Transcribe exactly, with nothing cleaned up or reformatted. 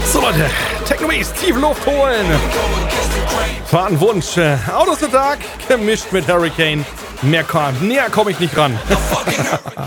So Leute, Techno-Beast, tief Luft holen. War ein Wunsch. Autos der Tag, gemischt mit Hurricane. Mehr kam, näher komme ich nicht ran.